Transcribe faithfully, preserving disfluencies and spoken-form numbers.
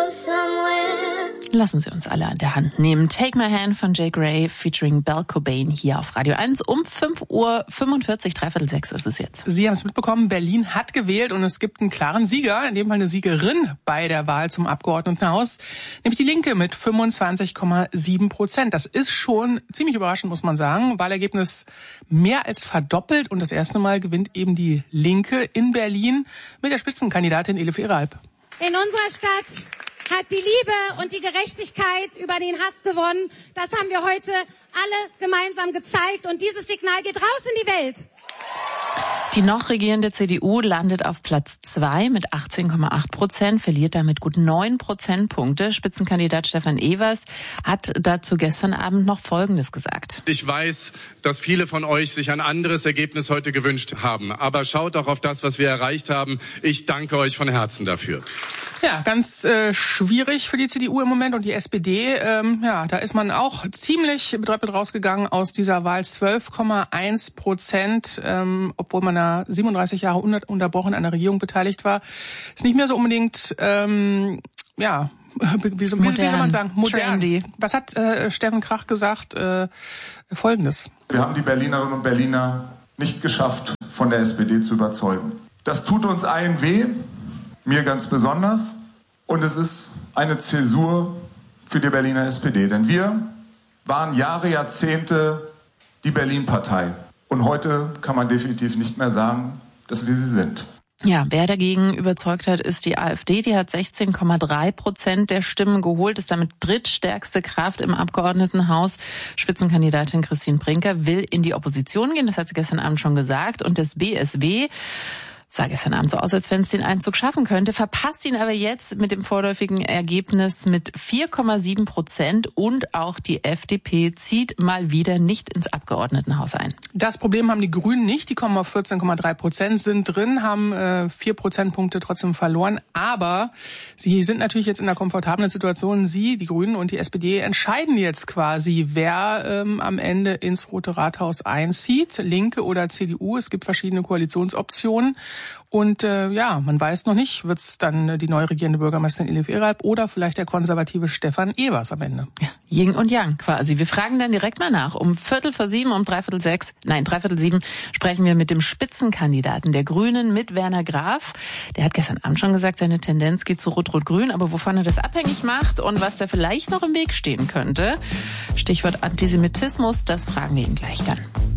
Lassen Sie uns alle an der Hand nehmen. Take My Hand von Jay Gray featuring Belle Cobain hier auf Radio eins um fünf Uhr fünfundvierzig, dreiviertel sechs ist es jetzt. Sie haben es mitbekommen, Berlin hat gewählt und es gibt einen klaren Sieger, in dem Fall eine Siegerin bei der Wahl zum Abgeordnetenhaus, nämlich die Linke mit fünfundzwanzig Komma sieben Prozent. Das ist schon ziemlich überraschend, muss man sagen. Wahlergebnis mehr als verdoppelt und das erste Mal gewinnt eben die Linke in Berlin mit der Spitzenkandidatin Elif Eralp. In unserer Stadt hat die Liebe und die Gerechtigkeit über den Hass gewonnen. Das haben wir heute alle gemeinsam gezeigt und dieses Signal geht raus in die Welt. Die noch regierende C D U landet auf Platz zwei mit achtzehn Komma acht Prozent, verliert damit gut neun Prozentpunkte. Spitzenkandidat Stefan Evers hat dazu gestern Abend noch Folgendes gesagt. Ich weiß, dass viele von euch sich ein anderes Ergebnis heute gewünscht haben. Aber schaut auch auf das, was wir erreicht haben. Ich danke euch von Herzen dafür. Ja, ganz äh, schwierig für die C D U im Moment und die S P D. Ähm, ja, da ist man auch ziemlich betröppelt rausgegangen aus dieser Wahl. zwölf Komma eins Prozent, ähm, obwohl man da siebenunddreißig Jahre ununterbrochen an der Regierung beteiligt war. Ist nicht mehr so unbedingt, ähm, ja, wie, so, wie, wie soll man sagen, modern. Trendy. Was hat äh, Steffen Krach gesagt? Äh, Folgendes. Wir haben die Berlinerinnen und Berliner nicht geschafft, von der S P D zu überzeugen. Das tut uns allen weh. Mir ganz besonders. Und es ist eine Zäsur für die Berliner S P D. Denn wir waren Jahre, Jahrzehnte die Berlin-Partei. Und heute kann man definitiv nicht mehr sagen, dass wir sie sind. Ja, wer dagegen überzeugt hat, ist die AfD. Die hat sechzehn Komma drei Prozent der Stimmen geholt, ist damit drittstärkste Kraft im Abgeordnetenhaus. Spitzenkandidatin Christine Brinker will in die Opposition gehen, das hat sie gestern Abend schon gesagt. Und das B S W sah gestern Abend so aus, als wenn es den Einzug schaffen könnte, verpasst ihn aber jetzt mit dem vorläufigen Ergebnis mit vier Komma sieben Prozent und auch die F D P zieht mal wieder nicht ins Abgeordnetenhaus ein. Das Problem haben die Grünen nicht, die kommen auf vierzehn Komma drei Prozent, sind drin, haben äh, vier Prozentpunkte trotzdem verloren, aber sie sind natürlich jetzt in einer komfortablen Situation. Sie, die Grünen und die S P D entscheiden jetzt quasi, wer ähm, am Ende ins Rote Rathaus einzieht, Linke oder C D U. Es gibt verschiedene Koalitionsoptionen. Und äh, ja, man weiß noch nicht, wird es dann äh, die neu regierende Bürgermeisterin Elif Eralp oder vielleicht der konservative Stefan Evers am Ende. Ja, Yin und Yang quasi. Wir fragen dann direkt mal nach. Um Viertel vor sieben, um dreiviertel sechs, nein, dreiviertel sieben sprechen wir mit dem Spitzenkandidaten der Grünen, mit Werner Graf. Der hat gestern Abend schon gesagt, seine Tendenz geht zu Rot-Rot-Grün. Aber wovon er das abhängig macht und was da vielleicht noch im Weg stehen könnte, Stichwort Antisemitismus, das fragen wir ihn gleich dann.